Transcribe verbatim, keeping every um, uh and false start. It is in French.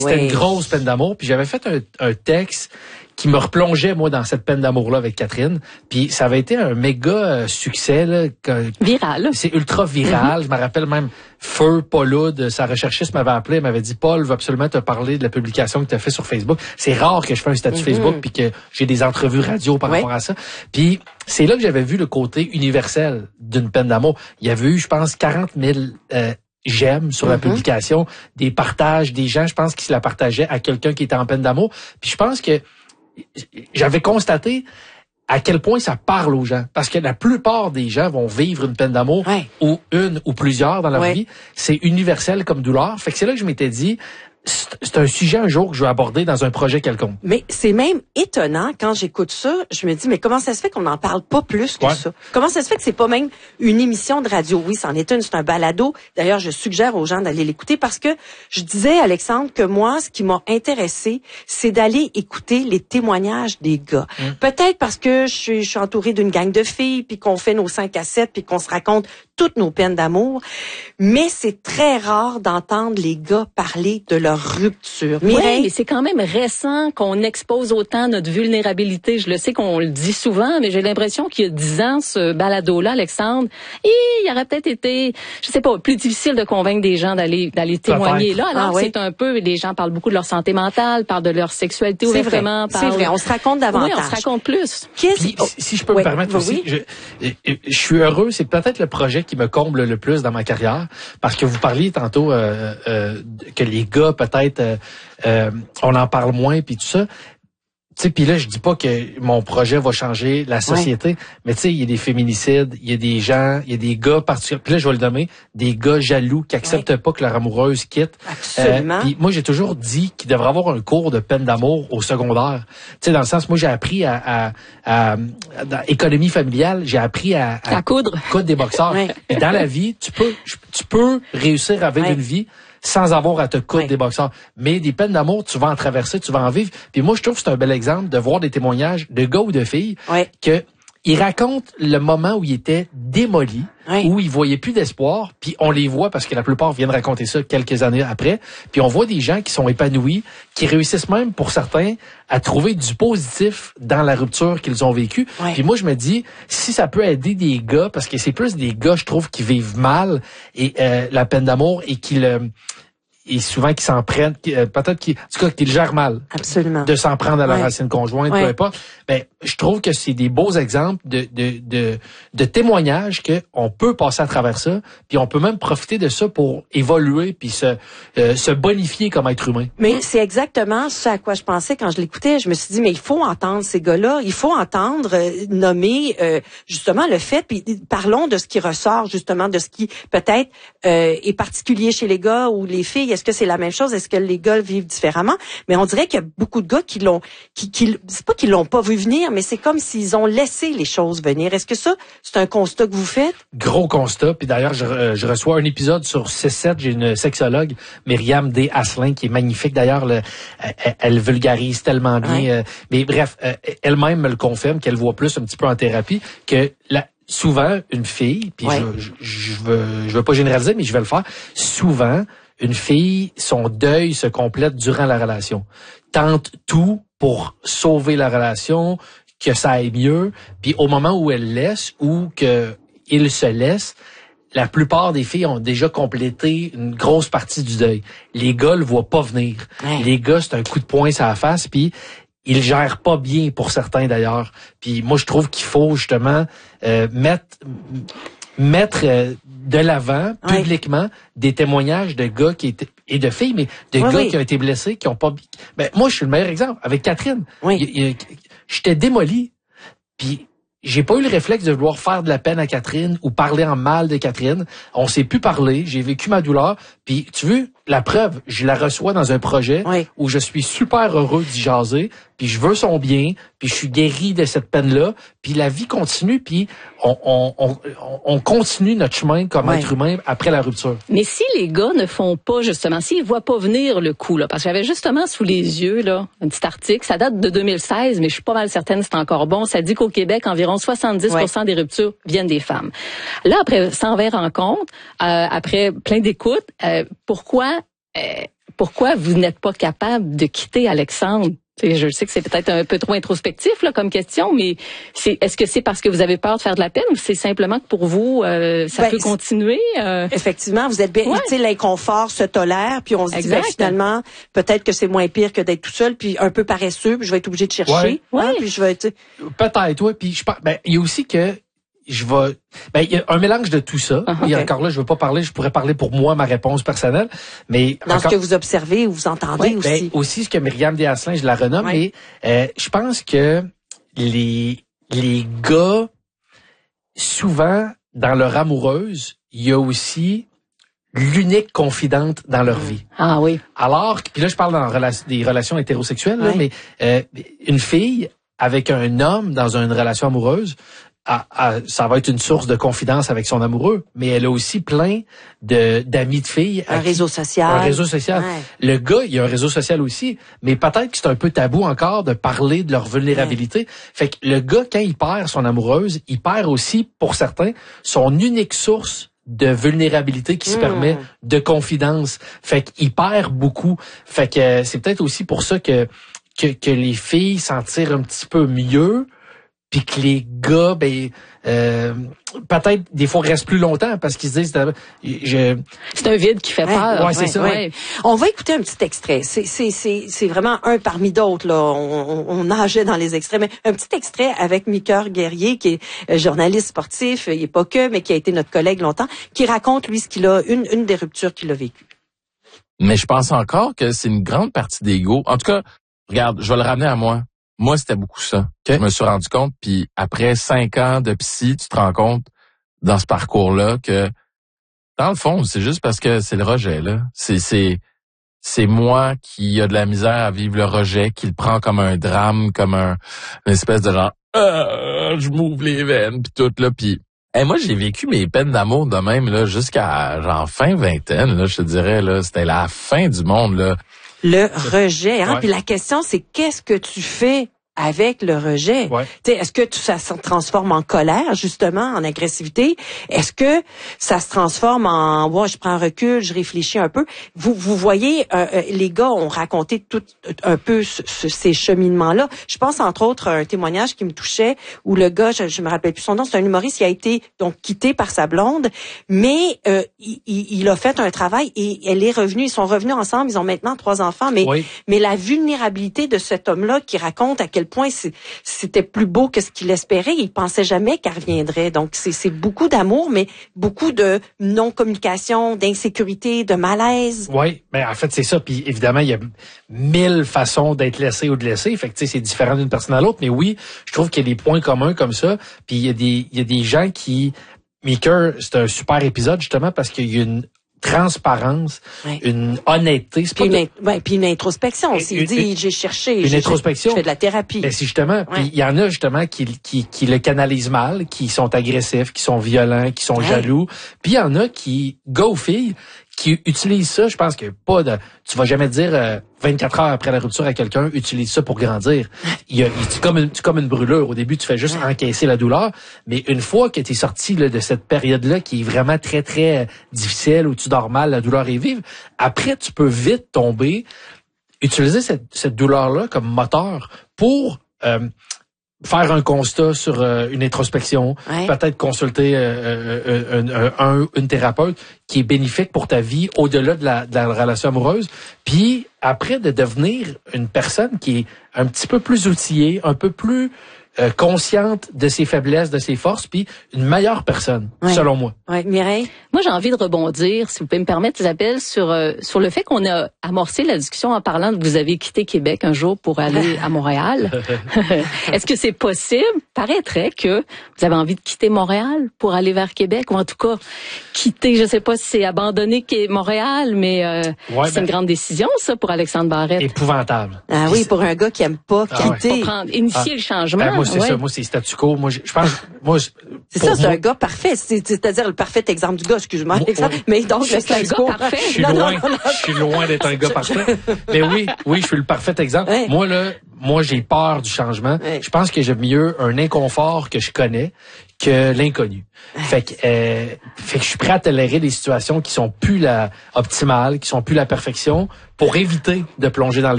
C'était oui. une grosse peine d'amour. Puis j'avais fait un, un texte qui me replongeait, moi, dans cette peine d'amour-là avec Catherine. Puis ça avait été un méga euh, succès. Là, que, viral. C'est ultra viral. Mm-hmm. Je me rappelle même, Feu, Paulude, sa recherchiste m'avait appelé, elle m'avait dit, Paul veut absolument te parler de la publication que tu as fait sur Facebook. C'est rare que je fais un statut mm-hmm. Facebook puis que j'ai des entrevues radio par oui. rapport à ça. Puis c'est là que j'avais vu le côté universel d'une peine d'amour. Il y avait eu, je pense, quarante mille... Euh, j'aime sur mm-hmm. la publication, des partages, des gens, je pense, qui se la partageaient à quelqu'un qui était en peine d'amour. Puis je pense que j'avais constaté à quel point ça parle aux gens. Parce que la plupart des gens vont vivre une peine d'amour ouais. ou une ou plusieurs dans leur ouais. vie. C'est universel comme douleur. Fait que c'est là que je m'étais dit, c'est un sujet un jour que je vais aborder dans un projet quelconque. Mais c'est même étonnant quand j'écoute ça, je me dis mais comment ça se fait qu'on n'en parle pas plus que ouais. ça? Comment ça se fait que c'est pas même une émission de radio? Oui, c'en est une, c'est un balado. D'ailleurs, je suggère aux gens d'aller l'écouter parce que je disais Alexandre que moi ce qui m'a intéressé, c'est d'aller écouter les témoignages des gars. Mmh. Peut-être parce que je suis, je suis entourée d'une gang de filles puis qu'on fait nos cinq à sept puis qu'on se raconte toutes nos peines d'amour, mais c'est très rare d'entendre les gars parler de leur rupture. Oui, mais c'est quand même récent qu'on expose autant notre vulnérabilité. Je le sais qu'on le dit souvent, mais j'ai l'impression qu'il y a dix ans, ce balado-là, Alexandre, et il aurait peut-être été, je sais pas, plus difficile de convaincre des gens d'aller d'aller témoigner là. Alors ah, oui. c'est un peu, les gens parlent beaucoup de leur santé mentale, parlent de leur sexualité ouvertement. C'est vrai, on se raconte davantage. Oui, on se raconte plus. Puis, si je peux oui. me permettre oui. aussi, je, je, je suis heureux, c'est peut-être le projet qui me comble le plus dans ma carrière, parce que vous parliez tantôt euh, euh, que les gars, peut-être, euh, euh, on en parle moins, puis tout ça. Tu sais, puis là, je dis pas que mon projet va changer la société, ouais. mais tu sais, il y a des féminicides, il y a des gens, il y a des gars particuliers, puis là, je vais le nommer, des gars jaloux qui acceptent ouais. pas que leur amoureuse quitte. Absolument. Euh, puis moi, j'ai toujours dit qu'il devrait avoir un cours de peine d'amour au secondaire. Tu sais, dans le sens, moi, j'ai appris à, à, à, à dans économie familiale, j'ai appris à, à, à coudre. coudre des boxeurs. Ouais. Et dans la vie, tu peux, tu peux réussir à vivre ouais. une vie sans avoir à te coudre oui. des boxeurs. Mais des peines d'amour, tu vas en traverser, tu vas en vivre. Puis moi, je trouve que c'est un bel exemple de voir des témoignages de gars ou de filles oui. que ils racontent le moment où ils étaient démolis, oui. où ils voyaient plus d'espoir, puis on les voit parce que la plupart viennent raconter ça quelques années après, puis on voit des gens qui sont épanouis, qui réussissent même, pour certains, à trouver du positif dans la rupture qu'ils ont vécue. Oui. Puis moi, je me dis, si ça peut aider des gars, parce que c'est plus des gars, je trouve, qui vivent mal et euh, la peine d'amour et qui le... et souvent qui s'en prennent, qui, euh, peut-être qui, en tout cas, qui le gèrent mal. Absolument. De s'en prendre à la ouais. racine conjointe, ouais. peu importe. Ben, je trouve que c'est des beaux exemples de, de, de, de témoignages que on peut passer à travers ça, puis on peut même profiter de ça pour évoluer puis se, euh, se bonifier comme être humain. Mais c'est exactement ce à quoi je pensais quand je l'écoutais. Je me suis dit, mais il faut entendre ces gars-là, il faut entendre euh, nommer euh, justement le fait, puis parlons de ce qui ressort justement, de ce qui peut-être euh, est particulier chez les gars ou les filles. Est-ce que c'est la même chose? Est-ce que les gars vivent différemment? Mais on dirait qu'il y a beaucoup de gars qui l'ont, qui, qui c'est pas qu'ils l'ont pas vu venir, mais c'est comme s'ils ont laissé les choses venir. Est-ce que ça, c'est un constat que vous faites? Gros constat. Puis d'ailleurs, je, euh, je reçois un épisode sur C sept. J'ai une sexologue, Myriam D. Asselin, qui est magnifique. D'ailleurs, le, elle, elle vulgarise tellement bien. Ouais. Euh, mais bref, euh, elle-même me le confirme, qu'elle voit plus un petit peu en thérapie, que la, souvent, une fille, puis ouais. je, je, je veux, je veux pas généraliser, mais je vais le faire, souvent, une fille, son deuil se complète durant la relation. Tente tout pour sauver la relation, que ça aille mieux. Puis au moment où elle laisse ou que il se laisse, la plupart des filles ont déjà complété une grosse partie du deuil. Les gars le voient pas venir. Ouais. Les gars, c'est un coup de poing sur la face, puis ils gèrent pas bien pour certains d'ailleurs. Puis moi, je trouve qu'il faut justement euh, mettre mettre euh, de l'avant ouais. publiquement des témoignages de gars qui étaient et de filles, mais de oui, gars oui. qui ont été blessés, qui ont pas. Ben moi, je suis le meilleur exemple avec Catherine. Oui. J'étais démoli, puis j'ai pas eu le réflexe de vouloir faire de la peine à Catherine ou parler en mal de Catherine. On s'est plus parler, j'ai vécu ma douleur, puis tu veux la preuve, je la reçois dans un projet oui. où je suis super heureux d'y jaser, puis je veux son bien, puis je suis guéri de cette peine-là, puis la vie continue, puis on, on, on, on continue notre chemin comme oui. être humain après la rupture. Mais si les gars ne font pas, justement, s'ils voient pas venir le coup, là, parce que j'avais justement sous les yeux, là, un petit article, ça date de deux mille seize, mais je suis pas mal certaine que c'est encore bon, ça dit qu'au Québec, environ soixante-dix pour cent oui. des ruptures viennent des femmes. Là, après cent vingt rencontres, euh, après plein d'écoutes, euh, pourquoi Euh, pourquoi vous n'êtes pas capable de quitter Alexandre? T'sais, je sais que c'est peut-être un peu trop introspectif là, comme question, mais c'est, est-ce que c'est parce que vous avez peur de faire de la peine ou c'est simplement que pour vous, euh, ça ben, peut continuer? Euh... Effectivement, vous êtes bien, ouais. tu sais, l'inconfort se tolère, puis on se exact. dit, ben, finalement, peut-être que c'est moins pire que d'être tout seul, puis un peu paresseux, puis je vais être obligé de chercher. Ouais. Ouais. Hein, puis je vais être... Peut-être, oui. Puis je pense, ben, il y a aussi que je vais, ben, il y a un mélange de tout ça. Uh-huh. Et encore là, je veux pas parler, je pourrais parler pour moi, ma réponse personnelle, mais. Dans encore... ce que vous observez ou vous entendez ouais, aussi. Ben, aussi ce que Myriam Desasselin, je la renomme, ouais. mais, euh, je pense que les, les gars, souvent, dans leur amoureuse, il y a aussi l'unique confidente dans leur vie. Ah oui. Alors, puis là, je parle dans rela- des relations hétérosexuelles, ouais. là, mais, euh, une fille avec un homme dans une relation amoureuse, À, à, ça va être une source de confidence avec son amoureux, mais elle a aussi plein de d'amis de filles. Un réseau social. Un réseau social. Ouais. Le gars, il a un réseau social aussi, mais peut-être que c'est un peu tabou encore de parler de leur vulnérabilité. Ouais. Fait que le gars, quand il perd son amoureuse, il perd aussi, pour certains, son unique source de vulnérabilité qui mmh. se permet de confidence. Fait qu'il perd beaucoup. Fait que c'est peut-être aussi pour ça que que, que les filles s'en tirent un petit peu mieux. Puis que les gars, ben, euh, peut-être des fois restent plus longtemps parce qu'ils se disent, je... c'est un vide qui fait ouais, peur. Ouais, c'est ouais, ça. Ouais. On va écouter un petit extrait. C'est, c'est, c'est, c'est vraiment un parmi d'autres là. On, on, on nageait dans les extraits, mais un petit extrait avec Micker Guerrier, qui est journaliste sportif, il est pas que, mais qui a été notre collègue longtemps, qui raconte lui ce qu'il a, une, une des ruptures qu'il a vécues. Mais je pense encore que c'est une grande partie d'ego. En tout cas, regarde, je vais le ramener à moi. Moi, c'était beaucoup ça. Okay. Je me suis rendu compte, puis après cinq ans de psy, tu te rends compte dans ce parcours-là que, dans le fond, c'est juste parce que c'est le rejet, là. C'est, c'est, c'est moi qui a de la misère à vivre le rejet, qui le prend comme un drame, comme un, une espèce de genre, ah, je m'ouvre les veines, puis tout, là, puis hey, moi, j'ai vécu mes peines d'amour de même, là, jusqu'à, genre, fin vingtaine, là, je te dirais, là, c'était la fin du monde, là. Le rejet, hein. Ouais. Puis la question, c'est qu'est-ce que tu fais avec le rejet? Ouais. T'sais, est-ce que tu, ça se transforme en colère, justement, en agressivité? Est-ce que ça se transforme en, ouais, je prends un recul, je réfléchis un peu? Vous, vous voyez, euh, les gars ont raconté tout un peu ce, ce, ces cheminements-là. Je pense, entre autres, à un témoignage qui me touchait où le gars, je, je me rappelle plus son nom, c'est un humoriste, il a été donc quitté par sa blonde, mais euh, il, il a fait un travail et elle est revenue, ils sont revenus ensemble, ils ont maintenant trois enfants, mais, oui. mais la vulnérabilité de cet homme-là qui raconte à quel point c'était plus beau que ce qu'il espérait. Il pensait jamais qu'elle reviendrait. Donc, c'est, c'est beaucoup d'amour, mais beaucoup de non-communication, d'insécurité, de malaise. Oui, mais en fait, c'est ça. Puis évidemment, il y a mille façons d'être laissé ou de laisser. Fait que, tu sais, c'est différent d'une personne à l'autre. Mais oui, je trouve qu'il y a des points communs comme ça. Puis il y a des, il y a des gens qui... Meeker, c'est un super épisode, justement, parce qu'il y a une transparence, ouais. une honnêteté. C'est puis, pas une, de... ouais, puis une introspection aussi. Il dit, j'ai cherché. Une j'ai, introspection. Je fais de la thérapie. Ben, c'est justement. Puis il y en a justement qui, qui, qui le canalisent mal, qui sont agressifs, qui sont violents, qui sont ouais. jaloux. Puis il y en a qui, gars ou filles, qui utilisent ça. Je pense que pas de, tu vas jamais dire euh, vingt-quatre heures après la rupture à quelqu'un, utilise ça pour grandir. Il y a, il, c'est comme une, c'est comme une brûlure. Au début, tu fais juste ouais. encaisser la douleur, mais une fois que tu es sorti là, de cette période-là qui est vraiment très très difficile où tu dors mal, la douleur est vive. Après, tu peux vite tomber, utiliser cette, cette douleur-là comme moteur pour euh, faire un constat sur euh, une introspection, ouais. peut-être consulter euh, euh, un, un, une thérapeute qui est bénéfique pour ta vie au-delà de la, de la relation amoureuse, puis après de devenir une personne qui est un petit peu plus outillée, un peu plus euh, consciente de ses faiblesses, de ses forces, puis une meilleure personne, ouais. selon moi. Ouais, Mireille? Moi, j'ai envie de rebondir, si vous pouvez me permettre, Isabelle, sur euh, sur le fait qu'on a amorcé la discussion en parlant que vous avez quitté Québec un jour pour aller à Montréal. Est-ce que c'est possible? Paraîtrait que vous avez envie de quitter Montréal pour aller vers Québec, ou en tout cas, quitter, je sais pas si c'est abandonner Montréal, mais euh, ouais, c'est ben, une grande décision, ça, pour Alexandre Barrette. Épouvantable. Ah oui, pour un gars qui aime pas quitter. Ah ouais. Pour prendre, initier ah. le changement. Ben, moi, c'est ouais. ça. Moi, c'est statu quo. Moi, je, je pense, moi, c'est ça, c'est moi, un gars parfait. C'est, c'est-à-dire le parfait exemple du gars, excuse-moi, moi, exemple. Ouais. Mais donc, je suis un gars parfait. Je suis loin, je suis loin d'être un gars parfait. Mais oui, oui, je suis le parfait exemple. Ouais. Moi, là, moi, j'ai peur du changement. Oui. Je pense que j'aime mieux un inconfort que je connais que l'inconnu. Fait que, euh, fait que je suis prêt à tolérer des situations qui sont plus la optimales, qui sont plus la perfection, pour éviter de plonger dans le